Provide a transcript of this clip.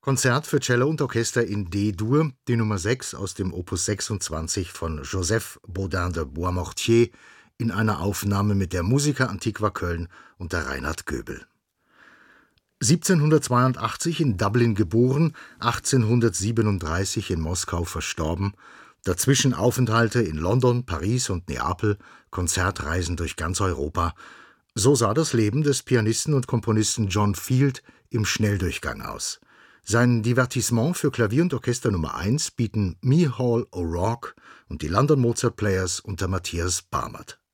Konzert für Cello und Orchester in D-Dur, die Nummer 6 aus dem Opus 26 von Joseph Bodin de Boismortier in einer Aufnahme mit der Musica Antiqua Köln unter Reinhard Göbel. 1782 in Dublin geboren, 1837 in Moskau verstorben, dazwischen Aufenthalte in London, Paris und Neapel, Konzertreisen durch ganz Europa. So sah das Leben des Pianisten und Komponisten John Field im Schnelldurchgang aus. Sein Divertissement für Klavier und Orchester Nummer 1 bieten Micheál O'Rourke und die London Mozart Players unter Matthias Barmert.